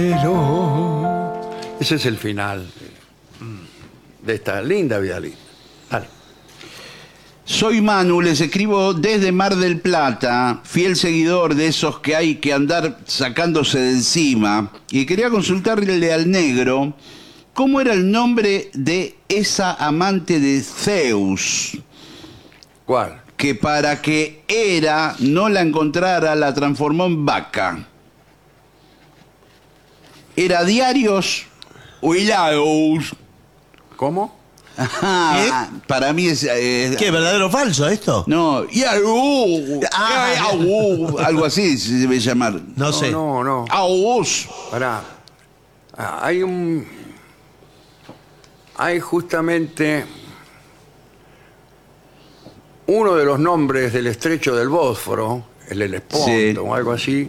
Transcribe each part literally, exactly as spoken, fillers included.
Ese es el final de esta linda vida linda. Dale. Soy Manu, les escribo desde Mar del Plata, fiel seguidor de esos que hay que andar sacándose de encima, y quería consultarle al negro cómo era el nombre de esa amante de Zeus, ¿Cuál? que para que Hera no la encontrara la transformó en vaca. ¿Era Diarios o Hilados? ¿Cómo? Ajá, para mí es... eh, ¿Qué, verdadero o falso esto? No, Hilados, Ah. Hilados, algo así se debe llamar. No, No, sé. no, no. Hilados. Pará. Ah, hay un... Hay justamente uno de los nombres del estrecho del Bósforo, el Helesponto Sí. o algo así,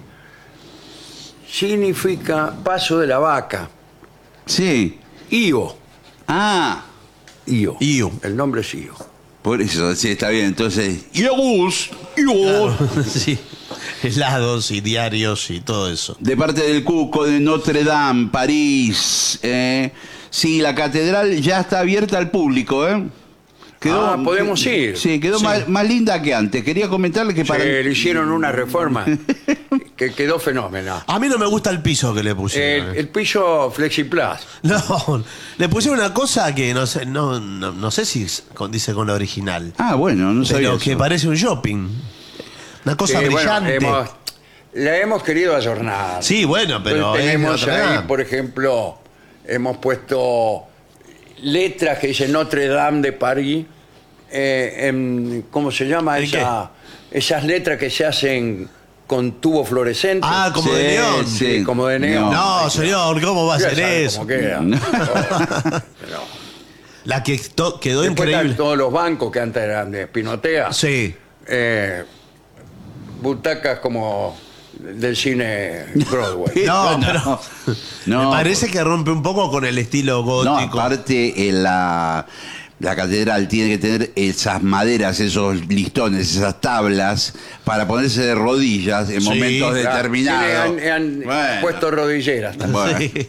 significa paso de la vaca. Sí. Io. Ah, Io. Io. El nombre es Io. por eso, sí, está bien. Entonces, Hilados, Hilados. Sí. Helados y diarios y todo eso. De parte del Cuco de Notre Dame, París. Eh. Sí, la catedral ya está abierta al público, ¿eh? Ah, podemos ir. Sí, quedó Sí. Más, más linda que antes. Quería comentarle que para... Se le hicieron una reforma que quedó fenómeno. A mí no me gusta el piso que le pusieron. El, el piso FlexiPlus. No, le pusieron una cosa que no sé, no, no, no sé si dice con la original. Ah, bueno, no sabía Pero que eso. parece un shopping. Una cosa Que, bueno, brillante. hemos- la hemos querido ayornar. Sí, bueno, pero Entonces, es tenemos Notre ahí, Dame. por ejemplo, hemos puesto letras que dicen Notre Dame de París. eh, en- ¿Cómo se llama ¿En esa, esas letras que se hacen con tubo fluorescente? Ah, como Sí, de neón. Sí, como de neón. No, señor, ¿cómo va a Ya ser sabe eso? cómo queda. Pero- La que to- quedó Después increíble. están todos los bancos que antes eran de Pinotea. Sí. Eh, butacas como del cine Broadway. No, No, pero no. me parece que rompe un poco con el estilo No, gótico. aparte en la, la catedral tiene que tener esas maderas, esos listones, esas tablas para ponerse de rodillas en Sí, momentos Claro, determinados. tiene- Han, han Bueno. puesto rodilleras también. Bueno. Sí.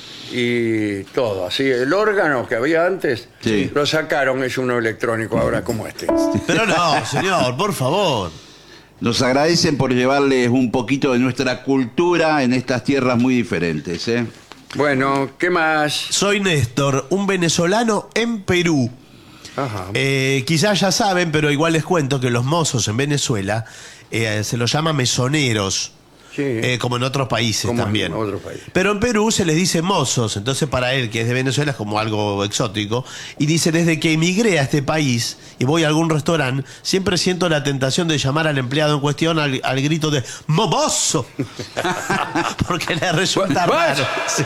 Y todo. Así, el órgano que había antes, Sí. lo sacaron, es uno electrónico ahora como este. Pero no, señor, por favor. Nos agradecen por llevarles un poquito de nuestra cultura en estas tierras muy diferentes, ¿eh? Bueno, ¿qué más? Soy Néstor, un venezolano en Perú. Ajá. Eh, quizás ya saben, pero igual les cuento que los mozos en Venezuela eh, se los llama mesoneros. Sí. Eh, como en otros países Como en también. otros países. Pero en Perú se les dice mozos, entonces para él, que es de Venezuela, es como algo exótico. Y dice, desde que emigré a este país y voy a algún restaurante, siempre siento la tentación de llamar al empleado en cuestión al, al grito de ¡momoso! Porque le resulta Bueno, raro. Sí.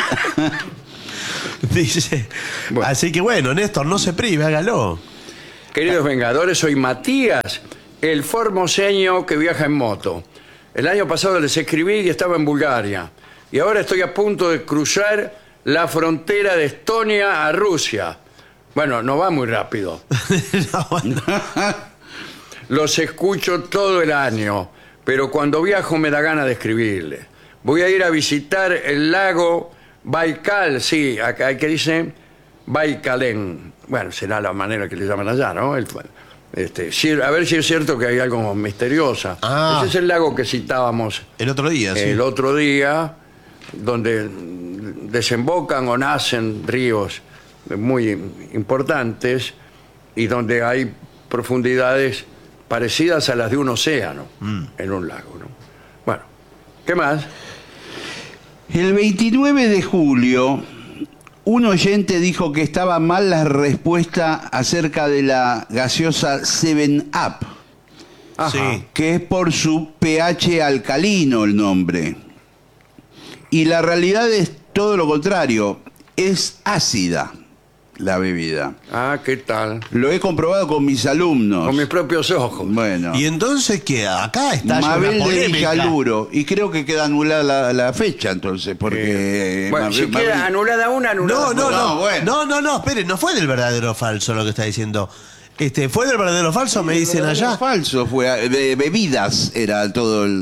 Dice. Bueno. Así que bueno, Néstor, no se prive, hágalo. Queridos Vengadores, soy Matías, el formoseño que viaja en moto. El año pasado les escribí y estaba en Bulgaria. Y ahora estoy a punto de cruzar la frontera de Estonia a Rusia. Bueno, no va muy rápido. No, bueno. Los escucho todo el año, pero cuando viajo me da ganas de escribirle. Voy a ir a visitar el lago Baikal, sí, acá que dice Baikalén. Bueno, será la manera que le llaman allá, ¿no? El- este, sí, a ver si es cierto que hay algo misterioso. Ah. Ese es el lago que citábamos El otro día, sí. el otro día, donde desembocan o nacen ríos muy importantes y donde hay profundidades parecidas a las de un océano en un lago, ¿no? Bueno, ¿qué más? El veintinueve de julio, un oyente dijo que estaba mal la respuesta acerca de la gaseosa seven up, Ajá. Sí. que es por su pH alcalino el nombre. Y la realidad es todo lo contrario, es ácida la bebida. Ah, ¿qué tal? Lo he comprobado con mis alumnos. Con mis propios ojos. Bueno, Y entonces, ¿qué? Acá está ya Mabel una de polémica. Villaluro. Y creo que queda anulada la, la fecha entonces, porque... Eh, bueno, Mabel- si queda Mabel- anulada una, anulada No, no, todas. no, No, bueno. no, no, no, espere, no fue del verdadero o falso lo que está diciendo. Este, ¿fue del verdadero o falso? Me dicen allá. Falso fue, de bebidas era todo el...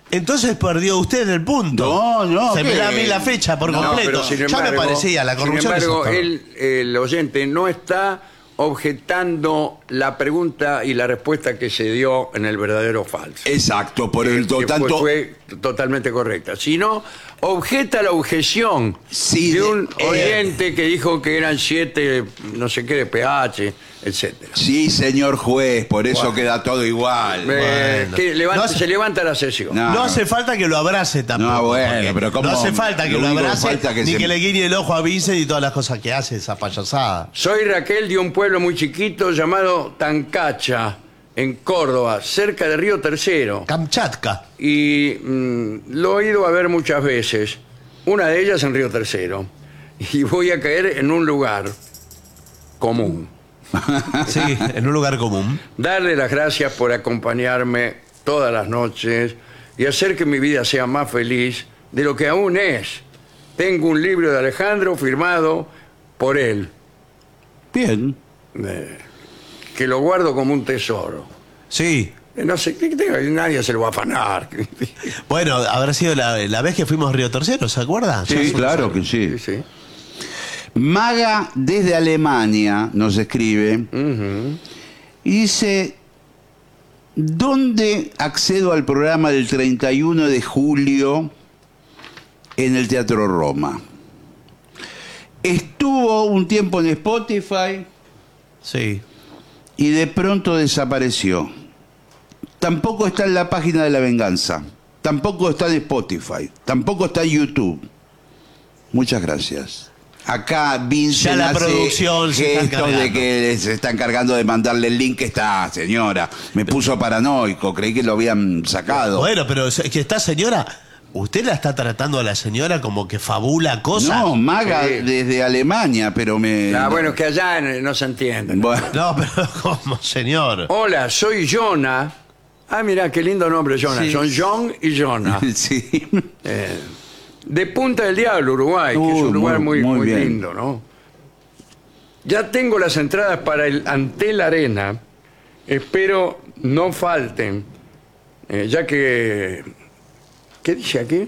Entonces perdió usted el punto. No, no, Se me ¿qué? da a mí la fecha por No, completo. pero sin ya embargo, me parecía, la corrupción Sin embargo, es esto. él, el oyente no está objetando la pregunta y la respuesta que se dio en el verdadero o falso. Exacto, por el Que fue- tanto. fue totalmente correcta. Sino objeta la objeción Sí, de de- un eh. oyente que dijo que eran siete, no sé qué, de pH, etcétera. Sí, señor juez, por eso Bueno. queda todo igual. Eh, Bueno. que levanta- No hace- se levanta la sesión. No. No hace falta que lo abrace tampoco. No, bueno, porque pero ¿cómo? no hace falta que Lo lo, único que abrace falta que ni se- que le guiñe el ojo a Vincent y todas las cosas que hace, esa payasada. Soy Raquel de un pueblo muy chiquito llamado Tancacha, en Córdoba, cerca de Río Tercero. Kamchatka. Y mm, lo he ido a ver muchas veces. Una de ellas en Río Tercero. Y voy a caer en un lugar común. Sí, en un lugar común. Darle las gracias por acompañarme todas las noches y hacer que mi vida sea más feliz de lo que aún es. Tengo un libro de Alejandro firmado por él, Bien. eh, que lo guardo como un tesoro. Sí. Eh, No sé, que tenga- nadie se lo va a afanar. Bueno, habrá sido la, la vez que fuimos a Río Tercero, ¿se acuerda? Sí, claro que sí. Sí, sí. Maga desde Alemania nos escribe Ujú. y dice: ¿dónde accedo al programa del treinta y uno de julio en el Teatro Roma? Estuvo un tiempo en Spotify Sí. y de pronto desapareció. Tampoco está en la página de La Venganza. Tampoco está en Spotify. Tampoco está en YouTube. Muchas gracias. Acá Vincent Ya la hace producción se está gestos de encargando. que se está encargando de mandarle el link que está, señora. Me puso paranoico, creí que lo habían sacado. Bueno, pero es que esta señora, ¿usted la está tratando a la señora como que fabula cosas? No, Maga Sí. desde Alemania, pero me... Ah, bueno, es que allá eh, no se entiende. Bueno, No, pero ¿cómo, señor? Hola, soy Jonah. Ah, mira, qué lindo nombre, Jonah. Sí. Son John y Jonah. sí. Eh, de Punta del Diablo, Uruguay, que es Uy, un lugar muy- muy, muy muy bien. lindo, ¿no? Ya tengo las entradas para el Antel Arena. Espero no falten, eh, ya que... ¿Qué dice aquí?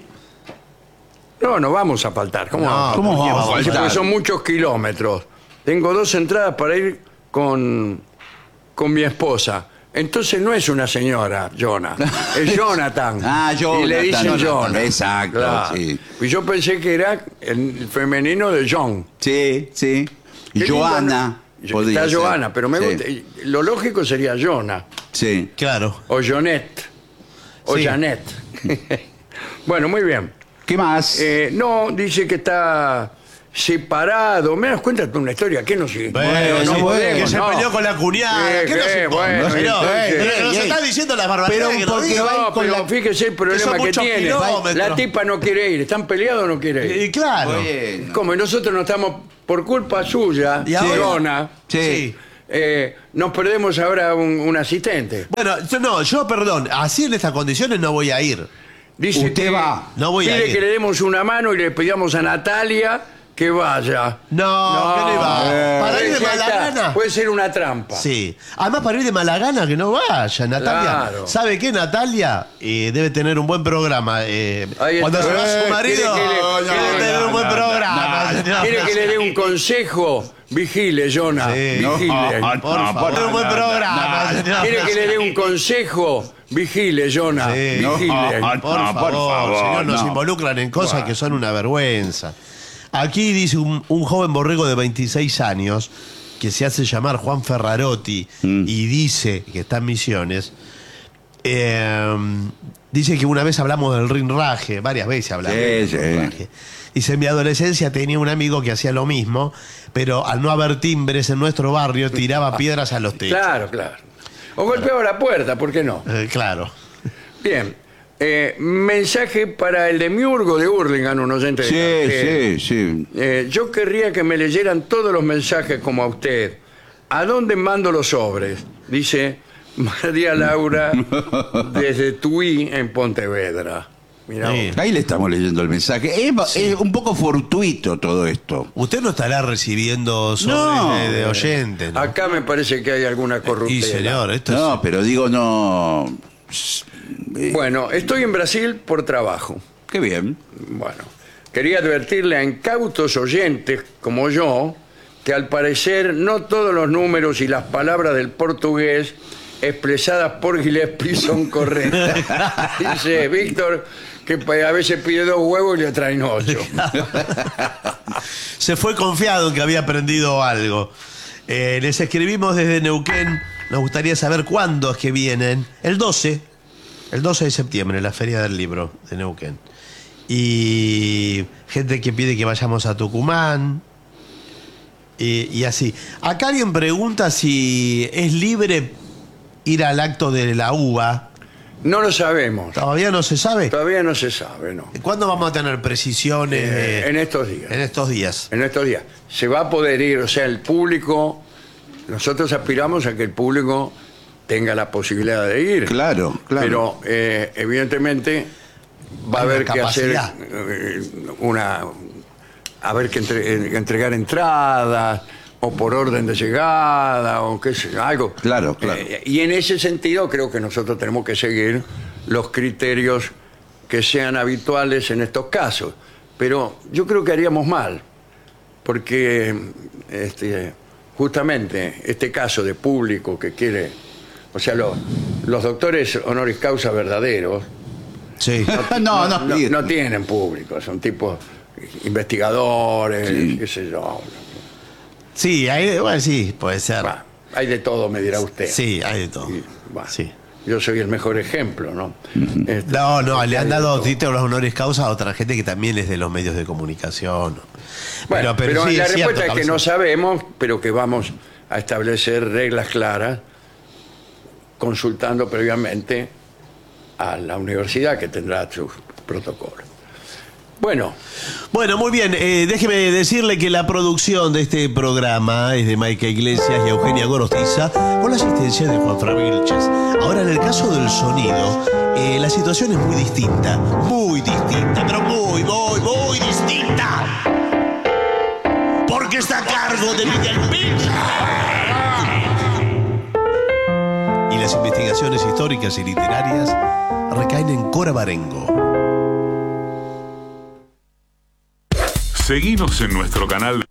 No, no vamos a faltar. ¿Cómo No, vamos a ¿cómo ¿por qué vamos a Dice, faltar? porque son muchos kilómetros. Tengo dos entradas para ir con, con mi esposa. Entonces no es una señora, Jonah. Es Jonathan. Ah, Y le dicen Jonathan. Jonah. Exacto, Claro. sí. Y yo pensé que era el femenino de John. Sí, sí. Qué lindo, Joana. ¿no? podría Está ser. Joana, pero me Sí, gusta. Lo lógico sería Jonah. Sí. Claro. O Jonette. O Sí. Janet. Bueno, muy bien. ¿Qué más? Eh, no, dice que está separado. ¿Me das cuenta de una historia? ¿Qué no sé? Bueno, no sí, podemos, que se no. peleó con la cuñada. Eh, ¿Qué nos eh, importa, bueno, señor? entonces- Pero nos Ey, está ey. diciendo las barbaridades Pero que nos porque diga. va- No, con pero la- fíjese el problema son que, muchos tiene. kilómetros. La tipa no quiere ir. ¿Están peleados o no quiere ir? Y claro. Bueno. Como nosotros no estamos por culpa suya, Y ahora- Jonah, Sí. eh, nos perdemos ahora un, un asistente. Bueno, yo no, yo perdón, así en estas condiciones no voy a ir. Dice Usted que va. No voy a pide ir. que le demos una mano y le pedamos a Natalia que vaya. No, que no iba. Eh. Para ir de Ya mala está. gana. Puede ser una trampa. Sí. Además, para ir de mala gana, que no vaya, Natalia. Claro. ¿Sabe qué, Natalia? Eh, debe tener un buen programa. eh, Ahí cuando está. se va Eh, su marido, quiere que le- debe no, tener no, un buen no, programa. no, señor. ¿Quiere que le dé un consejo? Vigile, Jonah. Sí. Vigile. No, Por no, favor, no, un buen no, programa. no, señor. ¿Quiere que le dé un consejo? Vigile, Jonah. Sí. Vigile. No. Por, No, favor, por favor, señor, nos no. involucran en cosas que son una vergüenza. Aquí dice un, un joven borrego de veintiséis años que se hace llamar Juan Ferrarotti Mm. y dice que está en Misiones. eh, dice que una vez hablamos del rinraje, varias veces hablamos Sí, del sí. rinraje. Dice, en mi adolescencia tenía un amigo que hacía lo mismo, pero al no haber timbres en nuestro barrio tiraba piedras a los techos. Claro, claro. O golpeaba la puerta, ¿por qué no? Eh, claro. Bien. Eh, mensaje para el demiurgo de Hurlingham, un oyente de Sí, Cartel. sí, sí. Eh, yo querría que me leyeran todos los mensajes como a usted. ¿A dónde mando los sobres? Dice María Laura desde Tui en Pontevedra. Mirá Sí. vos. Ahí le estamos leyendo el mensaje. Es, es un poco fortuito todo esto. Usted no estará recibiendo sobres No. de, de oyentes, ¿no? Acá me parece que hay alguna corruptela. Y señor, esto No, es... pero digo, no. Bueno, estoy en Brasil por trabajo. Qué bien. Bueno, quería advertirle a incautos oyentes como yo que al parecer no todos los números y las palabras del portugués expresadas por Gillespie son correctas. Dice Víctor que a veces pide dos huevos y le traen ocho. Se fue confiado en que había aprendido algo. Eh, les escribimos desde Neuquén. Nos gustaría saber cuándo es que vienen. El doce. El doce de septiembre, la Feria del Libro de Neuquén. Y gente que pide que vayamos a Tucumán. Y, y así. Acá alguien pregunta si es libre ir al acto de la uva. No lo sabemos. ¿Todavía no se sabe? Todavía no se sabe, ¿no? ¿Cuándo vamos a tener precisiones? Eh, de- en estos días. En estos días. En estos días. Se va a poder ir, o sea, el público, nosotros aspiramos a que el público tenga la posibilidad de ir. Claro, claro. Pero eh, evidentemente va a Hay una haber que hacer capacidad. eh, una... A ver que entre- entregar entradas, o por orden de llegada, o qué sé yo, algo. Claro, claro. Eh, y en ese sentido creo que nosotros tenemos que seguir los criterios que sean habituales en estos casos. Pero yo creo que haríamos mal, porque este, justamente este caso de público que quiere, o sea, los, los doctores honoris causa verdaderos Sí. no, no, no, sí. no tienen público, son tipos investigadores, Sí. qué sé yo. Sí, hay, bueno, sí, puede ser. Bah, hay de todo, me dirá usted. Sí, hay de todo. Y, bah, Sí. Yo soy el mejor ejemplo, ¿no? Este, No, no, le han hay de dado todo. títulos los honores causa a otra gente que también es de los medios de comunicación. Bueno, pero, sí, la es respuesta cierto, es que no cabeza. sabemos, pero que vamos a establecer reglas claras, consultando previamente a la universidad que tendrá sus protocolos. Bueno, Bueno, muy bien. eh, déjeme decirle que la producción de este programa es de Maika Iglesias y Eugenia Gorostiza, con la asistencia de Juan Fran Vilches. Ahora, en el caso del sonido, eh, la situación es muy distinta. Muy distinta, pero muy, muy, muy distinta. Porque está a cargo de Miguel Pich. Y las investigaciones históricas y literarias recaen en Cora Barengo. Seguinos en nuestro canal.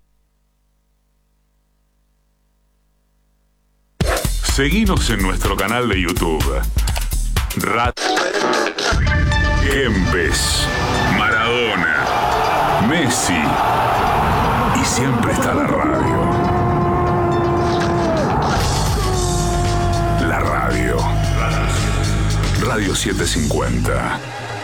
Seguinos en nuestro canal de YouTube. Rat. Kempes. Maradona. Messi. Y siempre está la radio. La radio. Radio setecientos cincuenta.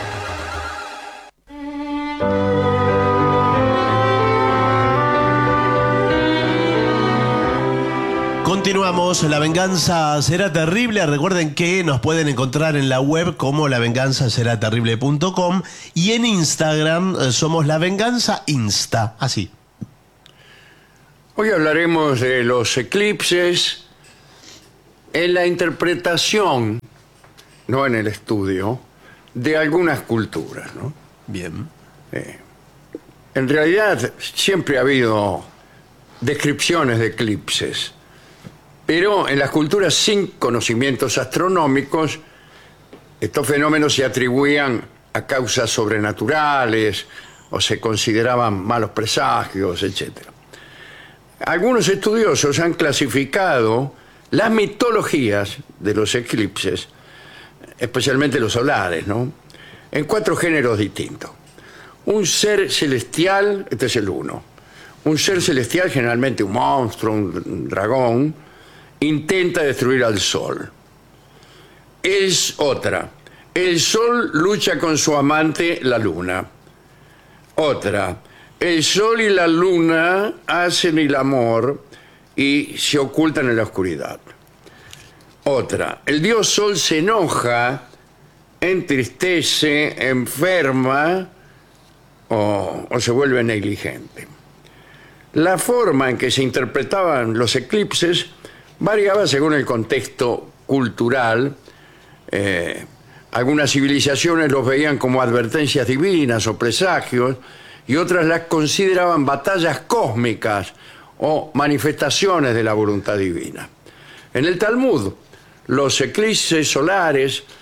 Continuamos, La Venganza Será Terrible. Recuerden que nos pueden encontrar en la web como la venganza será terrible punto com y en Instagram eh, somos La Venganza Insta, así. hoy hablaremos de los eclipses en la interpretación, no en el estudio, de algunas culturas, ¿no? Bien. En realidad siempre ha habido descripciones de eclipses, pero en las culturas sin conocimientos astronómicos, estos fenómenos se atribuían a causas sobrenaturales o se consideraban malos presagios, etcétera. Algunos estudiosos han clasificado las mitologías de los eclipses, especialmente los solares, ¿no?, en cuatro géneros distintos. Un ser celestial, este es el uno. Un ser celestial, generalmente un monstruo, un dragón, intenta destruir al sol. Es otra. El sol lucha con su amante, la luna. Otra. El sol y la luna hacen el amor y se ocultan en la oscuridad. Otra. El dios sol se enoja, entristece, enferma o, o se vuelve negligente. La forma en que se interpretaban los eclipses variaba según el contexto cultural. Eh, algunas civilizaciones los veían como advertencias divinas o presagios y otras las consideraban batallas cósmicas o manifestaciones de la voluntad divina. En el Talmud, los eclipses solares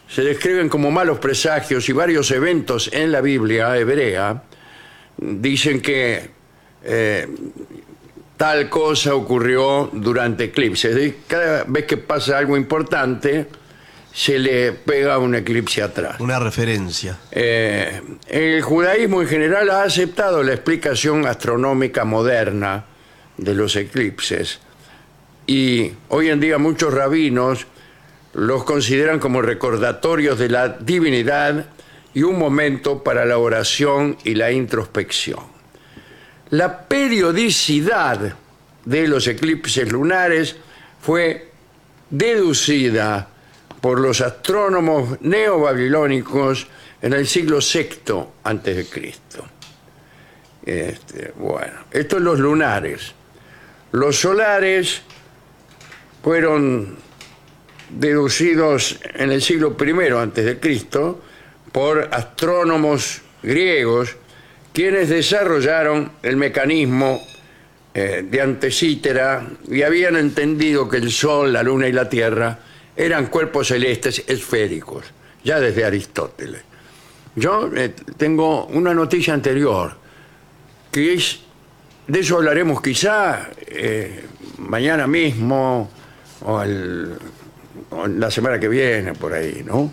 se describen como malos presagios y varios eventos en la Biblia hebrea dicen que eh, tal cosa ocurrió durante eclipses. Cada vez que pasa algo importante, se le pega un eclipse atrás. Una referencia. Eh, el judaísmo en general ha aceptado la explicación astronómica moderna de los eclipses y hoy en día muchos rabinos los consideran como recordatorios de la divinidad y un momento para la oración y la introspección. La periodicidad de los eclipses lunares fue deducida por los astrónomos neobabilónicos en el siglo sexto antes de Cristo. Este, bueno, estos son los lunares. Los solares fueron deducidos en el siglo primero antes de Cristo por astrónomos griegos, quienes desarrollaron el mecanismo eh, de Antecítera y habían entendido que el Sol, la Luna y la Tierra eran cuerpos celestes esféricos, ya desde Aristóteles. Yo eh, tengo una noticia anterior, que es, de eso hablaremos quizá eh, mañana mismo o, el, o la semana que viene, por ahí, ¿no?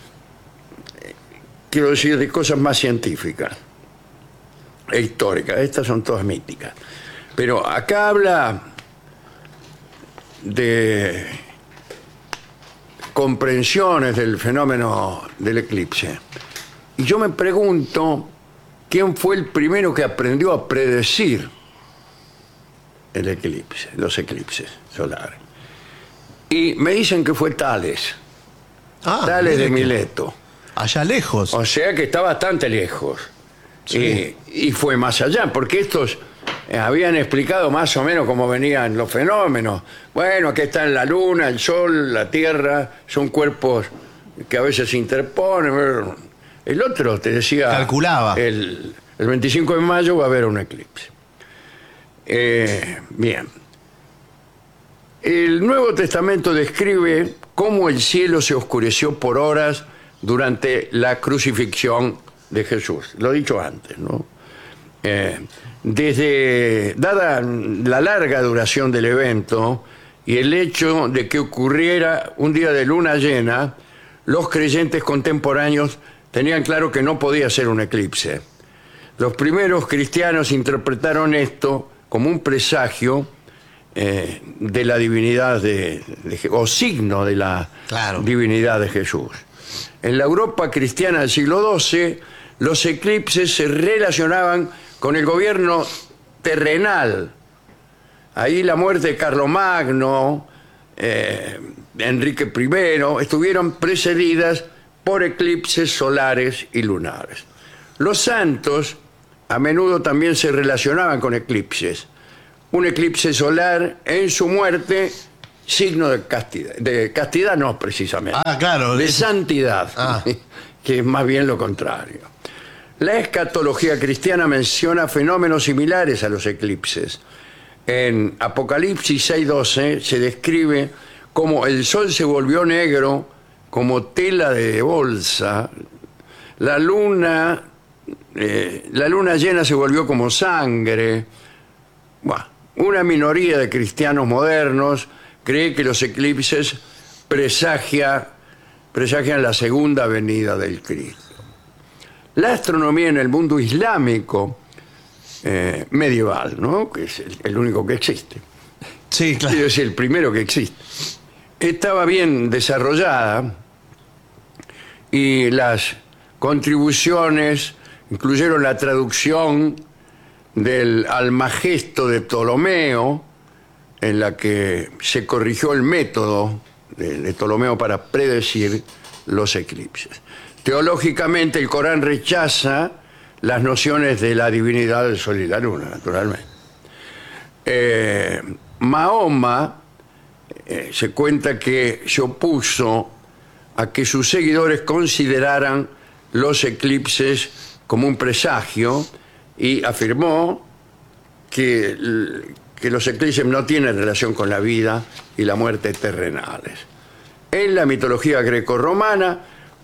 Quiero decir, de cosas más científicas e históricas. Estas son todas míticas. Pero acá habla de comprensiones del fenómeno del eclipse. Y yo me pregunto quién fue el primero que aprendió a predecir el eclipse, los eclipses solares. Y me dicen que fue Tales, Ah, Tales de mire que- Mileto. Allá lejos. O sea que está bastante lejos. Sí. Y, y fue más allá, porque estos eh, habían explicado más o menos cómo venían los fenómenos. Bueno, aquí están la luna, el sol, la tierra, son cuerpos que a veces se interponen. El otro te decía... Calculaba. El, el veinticinco de mayo va a haber un eclipse. Eh, bien. El Nuevo Testamento describe cómo el cielo se oscureció por horas durante la crucifixión de Jesús. Lo he dicho antes, ¿no? Eh, desde, dada la larga duración del evento y el hecho de que ocurriera un día de luna llena, los creyentes contemporáneos tenían claro que no podía ser un eclipse. Los primeros cristianos interpretaron esto como un presagio eh, de la divinidad de, de- o signo de la Claro. divinidad de Jesús. En la Europa cristiana del siglo doce, los eclipses se relacionaban con el gobierno terrenal. Ahí la muerte de Carlomagno, eh, Enrique primero, estuvieron precedidas por eclipses solares y lunares. Los santos a menudo también se relacionaban con eclipses. Un eclipse solar en su muerte, signo de castidad. De castidad no, precisamente. Ah, claro. De santidad, Ah. que es más bien lo contrario. La escatología cristiana menciona fenómenos similares a los eclipses. En Apocalipsis seis doce se describe cómo el sol se volvió negro como tela de bolsa, la luna, eh, la luna llena se volvió como sangre. Bueno, una minoría de cristianos modernos cree que los eclipses presagia, presagian la segunda venida del Cristo. La astronomía en el mundo islámico eh, medieval, ¿no? Que es el, el único que existe, Sí, claro. quiero decir, el primero que existe, estaba bien desarrollada y las contribuciones incluyeron la traducción del Almagesto de Ptolomeo, en la que se corrigió el método de, de Ptolomeo para predecir los eclipses. Teológicamente, el Corán rechaza las nociones de la divinidad del sol y la luna, naturalmente. Eh, Mahoma eh, se cuenta que se opuso a que sus seguidores consideraran los eclipses como un presagio y afirmó que, que los eclipses no tienen relación con la vida y la muerte terrenales. En la mitología grecorromana,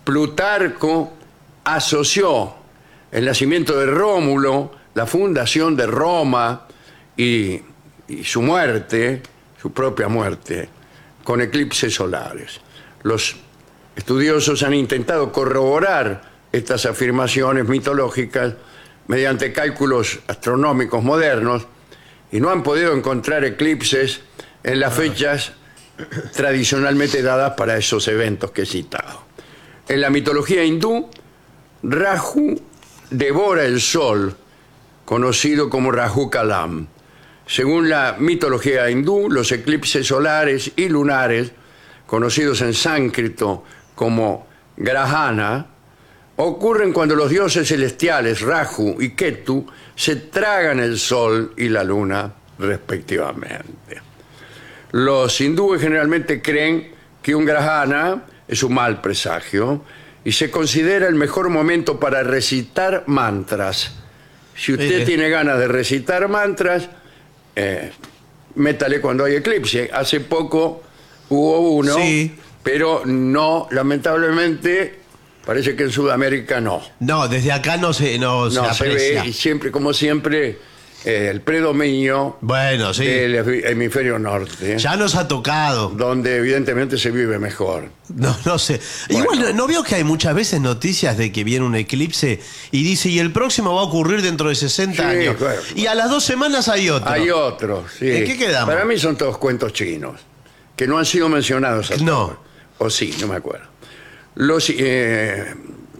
Plutarco asoció el nacimiento de Rómulo, la fundación de Roma y, y su muerte, su propia muerte, con eclipses solares. Los estudiosos han intentado corroborar estas afirmaciones mitológicas mediante cálculos astronómicos modernos y no han podido encontrar eclipses en las fechas tradicionalmente dadas para esos eventos que he citado. En la mitología hindú, Rahu devora el sol, conocido como Rahu Kalam. Según la mitología hindú, los eclipses solares y lunares, conocidos en sánscrito como grahana, ocurren cuando los dioses celestiales Rahu y Ketu se tragan el sol y la luna respectivamente. Los hindúes generalmente creen que un grahana es un mal presagio y se considera el mejor momento para recitar mantras. Si usted Sí. tiene ganas de recitar mantras, eh, métale cuando hay eclipse. Hace poco hubo uno, Sí. pero no, lamentablemente, parece que en Sudamérica no. No, desde acá no se, no se No, se aprecia. ve y siempre, como siempre, eh, el predominio Bueno, sí. del hemisferio norte, Ya nos ha tocado. donde evidentemente se vive mejor. No, no sé. Bueno. Igual, ¿no, ¿no veo que hay muchas veces noticias de que viene un eclipse y dice, y el próximo va a ocurrir dentro de sesenta Sí, años? claro. Y a las dos semanas hay otro. Hay otros, sí. ¿En qué quedamos? Para mí son todos cuentos chinos, que no han sido mencionados hasta No. ahora. O sí, no me acuerdo. Los, eh,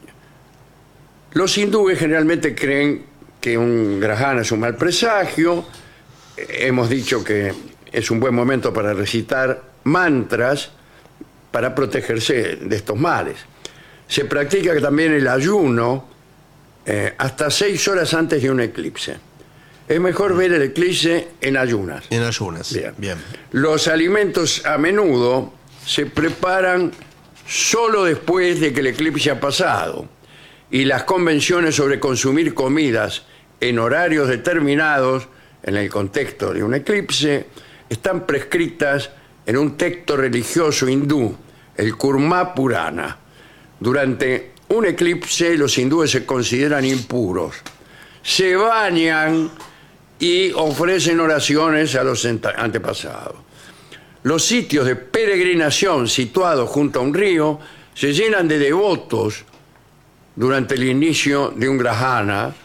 los hindúes generalmente creen que un grahana es un mal presagio. Eh, Hemos dicho que es un buen momento para recitar mantras para protegerse de estos males. Se practica también el ayuno eh, hasta seis horas antes de un eclipse. Es mejor ver el eclipse en ayunas. En ayunas. Bien. Bien. Los alimentos a menudo se preparan solo después de que el eclipse ha pasado y las convenciones sobre consumir comidas en horarios determinados en el contexto de un eclipse están prescritas en un texto religioso hindú, el Kurma Purana. Durante un eclipse los hindúes se consideran impuros, se bañan y ofrecen oraciones a los antepasados. Los sitios de peregrinación situados junto a un río se llenan de devotos durante el inicio de un grahana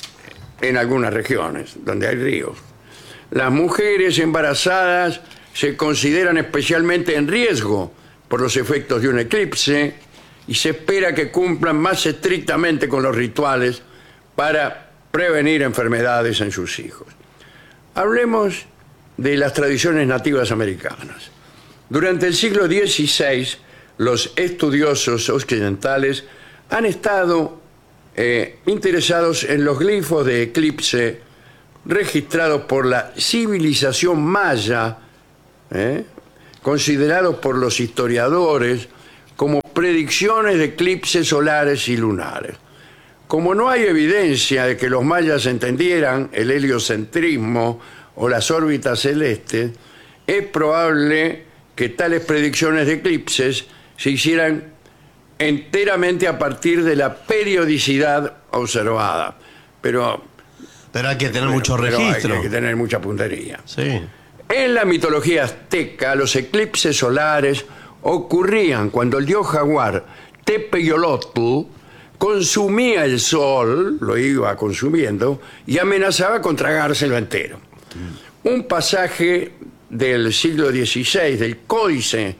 en algunas regiones donde hay ríos. Las mujeres embarazadas se consideran especialmente en riesgo por los efectos de un eclipse y se espera que cumplan más estrictamente con los rituales para prevenir enfermedades en sus hijos. Hablemos de las tradiciones nativas americanas. Durante el siglo dieciséis, los estudiosos occidentales han estado eh, interesados en los glifos de eclipse registrados por la civilización maya, eh, considerados por los historiadores como predicciones de eclipses solares y lunares. Como no hay evidencia de que los mayas entendieran el heliocentrismo o las órbitas celestes, es probable que tales predicciones de eclipses se hicieran enteramente a partir de la periodicidad observada. Pero, Pero hay que tener bueno, mucho pero hay registro. que- hay que tener mucha puntería. Sí. En la mitología azteca, los eclipses solares ocurrían cuando el dios jaguar Tepeyolotl consumía el sol, lo iba consumiendo, y amenazaba con tragárselo entero. Un pasaje del siglo dieciséis del Códice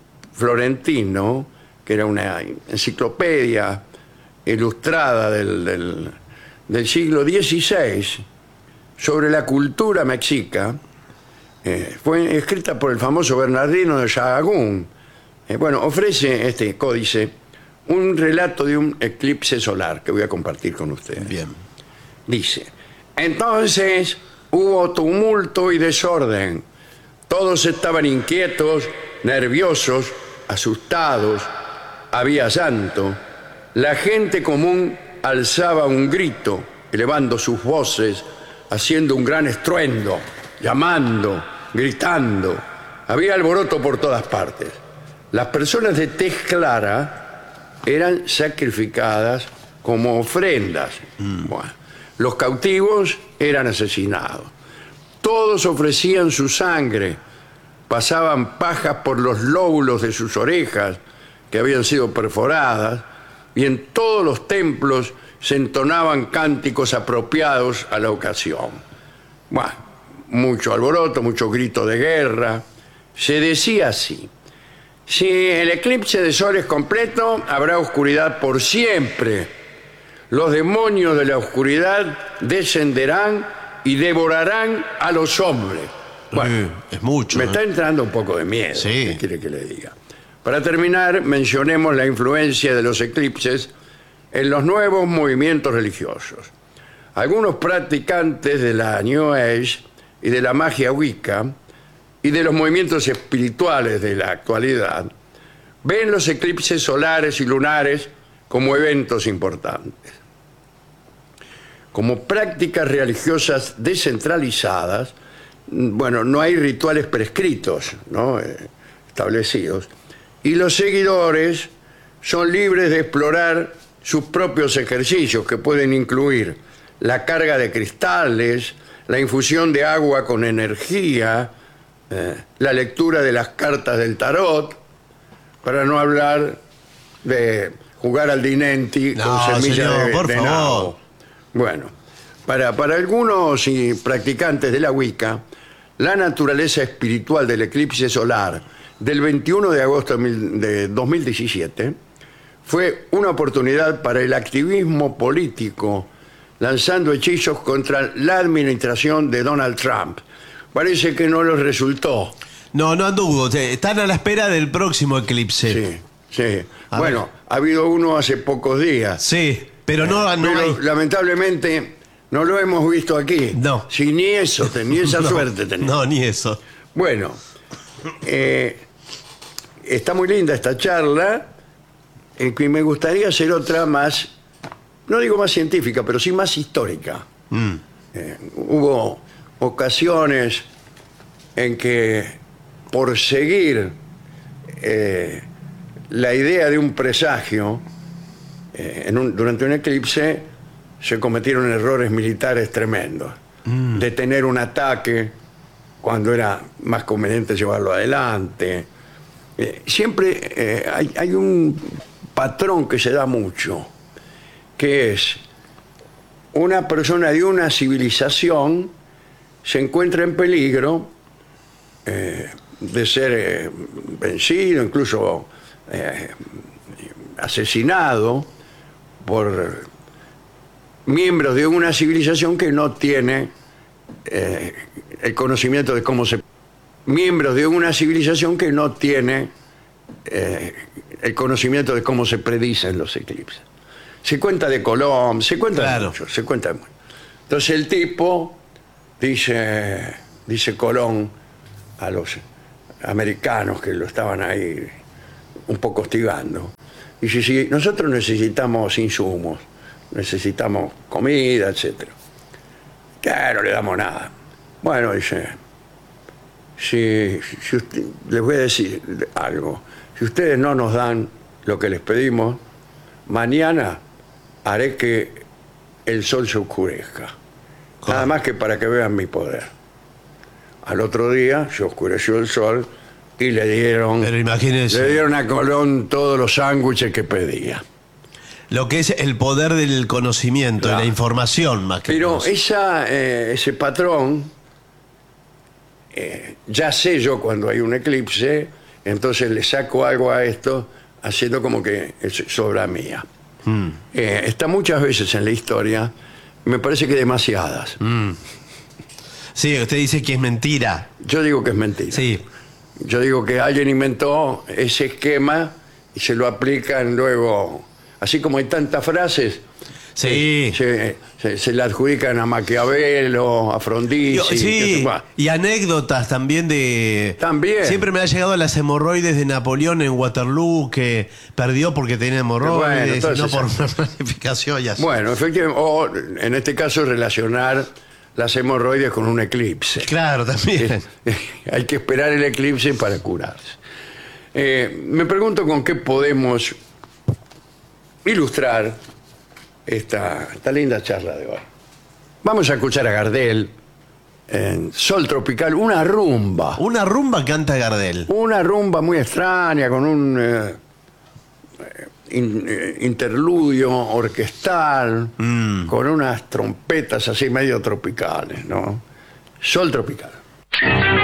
Florentino, que era una enciclopedia ilustrada del, del, del siglo dieciséis, sobre la cultura mexica, eh, fue escrita por el famoso Bernardino de Sahagún. Eh, bueno, ofrece este códice un relato de un eclipse solar que voy a compartir con ustedes. Bien. Dice, entonces hubo tumulto y desorden. Todos estaban inquietos, nerviosos, asustados. Había llanto. La gente común alzaba un grito, elevando sus voces, haciendo un gran estruendo, llamando, gritando. Había alboroto por todas partes. Las personas de tez clara eran sacrificadas como ofrendas. Mm. Bueno, los cautivos eran asesinados. Todos ofrecían su sangre, pasaban pajas por los lóbulos de sus orejas que habían sido perforadas, y en todos los templos se entonaban cánticos apropiados a la ocasión. Bueno, mucho alboroto, mucho grito de guerra. Se decía así: si el eclipse de sol es completo, habrá oscuridad por siempre. Los demonios de la oscuridad descenderán y devorarán a los hombres. Bueno, eh, es mucho. Me ¿eh? está entrando un poco de miedo. Sí. ¿Qué quiere que le diga? Para terminar, mencionemos la influencia de los eclipses en los nuevos movimientos religiosos. Algunos practicantes de la New Age y de la magia Wicca y de los movimientos espirituales de la actualidad ven los eclipses solares y lunares como eventos importantes. Como prácticas religiosas descentralizadas, bueno, no hay rituales prescritos, ¿no? eh, establecidos, y los seguidores son libres de explorar sus propios ejercicios, que pueden incluir la carga de cristales, la infusión de agua con energía, eh, la lectura de las cartas del tarot, para no hablar de jugar al dinenti No, con semillas señor, de, por de favor. nabo. Bueno, para, para algunos y practicantes de la Wicca, la naturaleza espiritual del eclipse solar del veintiuno de agosto de dos mil diecisiete fue una oportunidad para el activismo político, lanzando hechizos contra la administración de Donald Trump. Parece que no les resultó. No, no anduvo. Están a la espera del próximo eclipse. Sí, sí. A Bueno, ver. ha habido uno hace pocos días. Sí, pero no, no Pero hay. lamentablemente no lo hemos visto aquí. No. Si ni eso, ni esa No, suerte tenemos. No, ni eso. Bueno, eh, está muy linda esta charla, eh, que me gustaría hacer otra más, no digo más científica, pero sí más histórica. Mm. Eh, hubo ocasiones en que, por seguir eh, la idea de un presagio, eh, en un- durante un eclipse se cometieron errores militares tremendos. Mm. Detener un ataque cuando era más conveniente llevarlo adelante. Eh, siempre eh, hay, hay un patrón que se da mucho, que es una persona de una civilización se encuentra en peligro eh, de ser eh, vencido, incluso eh, asesinado por miembros de una civilización que no tiene eh, el conocimiento de cómo se... miembros de una civilización que no tiene eh, el conocimiento de cómo se predicen los eclipses. Se cuenta de Colón, se cuenta Claro. de mucho, se cuenta de mucho. Entonces el tipo dice, dice Colón a los americanos que lo estaban ahí un poco hostigando. Dice, sí, nosotros necesitamos insumos, necesitamos comida, etcétera. Claro, no le damos nada. Bueno, dice, si, si usted- les voy a decir algo. Si ustedes no nos dan lo que les pedimos, mañana haré que el sol se oscurezca. Nada más que para que vean mi poder. Al otro día se oscureció el sol y le dieron, Pero imagínese. le dieron a Colón todos los sándwiches que pedía. Lo que es el poder del conocimiento, Claro. de la información más que Pero conocimiento. esa, eh, ese patrón, eh, ya sé yo cuando hay un eclipse, entonces le saco algo a esto haciendo como que es obra mía. Mm. Eh, está muchas veces en la historia, me parece que demasiadas. Mm. Sí, usted dice que es mentira. Yo digo que es mentira. Sí. Yo digo que alguien inventó ese esquema y se lo aplican luego. Así como hay tantas frases, Sí. se, se, se le adjudican a Maquiavelo, a Frondizi. Yo- que sí, se- bah, y anécdotas también de... También. Siempre me ha llegado las hemorroides de Napoleón en Waterloo, que perdió porque tenía hemorroides, Bueno, y no entonces- por una planificación y así. Bueno, efectivamente, o en este caso relacionar las hemorroides con un eclipse. Claro, también. Hay que esperar el eclipse para curarse. Eh, me pregunto con qué podemos ilustrar esta, esta linda charla de hoy. Vamos a escuchar a Gardel en Sol Tropical, una rumba. Una rumba canta Gardel. Una rumba muy extraña con un eh, in- eh, interludio orquestal, Mm. con unas trompetas así medio tropicales, ¿no? Sol Tropical.